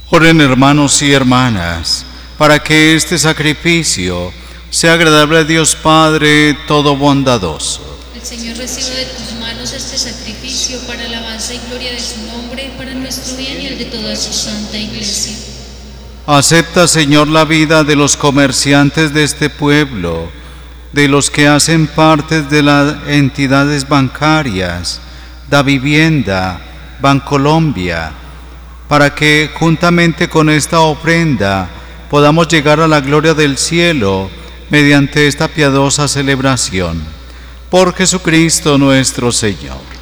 Oren, hermanos y hermanas, para que este sacrificio sea agradable a Dios Padre todo bondadoso. El Señor reciba de tus manos este sacrificio para alabanza y gloria de su nombre, para nuestro bien y el de toda su santa Iglesia. Acepta, Señor, la vida de los comerciantes de este pueblo, de los que hacen parte de las entidades bancarias, Da Vivienda, Bancolombia, para que juntamente con esta ofrenda podamos llegar a la gloria del cielo mediante esta piadosa celebración. Por Jesucristo nuestro Señor.